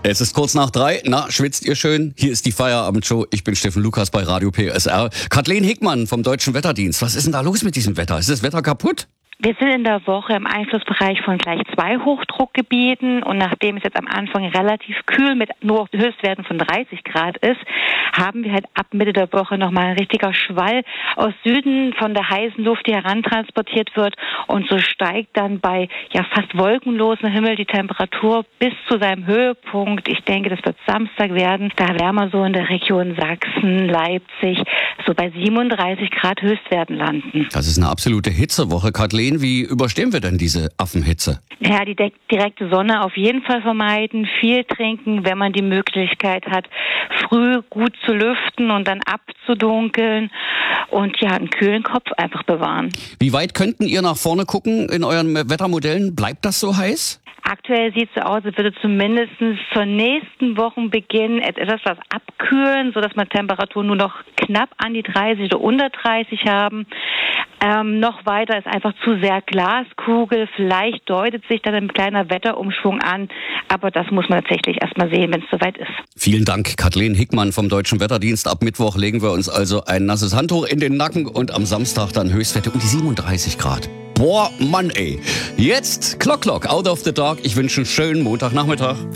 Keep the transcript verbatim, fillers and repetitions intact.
Es ist kurz nach drei. Na, schwitzt ihr schön? Hier ist die Feierabendshow. Ich bin Steffen Lukas bei Radio P S R. Kathleen Hickmann vom Deutschen Wetterdienst. Was ist denn da los mit diesem Wetter? Ist das Wetter kaputt? Wir sind in der Woche im Einflussbereich von gleich zwei Hochdruckgebieten und nachdem es jetzt am Anfang relativ kühl mit nur Höchstwerten von dreißig Grad ist, haben wir halt ab Mitte der Woche nochmal ein richtiger Schwall aus Süden von der heißen Luft, die herantransportiert wird, und so steigt dann bei ja fast wolkenlosem Himmel die Temperatur bis zu seinem Höhepunkt. Ich denke, das wird Samstag werden. Da wärmer so in der Region Sachsen, Leipzig, so bei siebenunddreißig Grad Höchstwerten landen. Das ist eine absolute Hitzewoche, Kathleen. Wie überstehen wir denn diese Affenhitze? Ja, die de- direkte Sonne auf jeden Fall vermeiden, viel trinken, wenn man die Möglichkeit hat, früh gut zu lüften und dann abzudunkeln und ja, einen kühlen Kopf einfach bewahren. Wie weit könnten ihr nach vorne gucken in euren Wettermodellen? Bleibt das so heiß? Aktuell sieht es so aus, als würde zumindest zur nächsten Wochenbeginn etwas was abkühlen, sodass wir Temperaturen nur noch knapp an die dreißig oder unter dreißig haben. Ähm, noch weiter ist einfach zu sehr Glaskugel. Vielleicht deutet sich dann ein kleiner Wetterumschwung an, aber das muss man tatsächlich erstmal sehen, wenn es soweit ist. Vielen Dank, Kathleen Hickmann vom Deutschen Wetterdienst. Ab Mittwoch legen wir uns also ein nasses Handtuch in den Nacken und am Samstag dann Höchstwerte um die siebenunddreißig Grad. Boah, Mann ey. Jetzt Clock Clock, Out of the Dark. Ich wünsche einen schönen Montagnachmittag.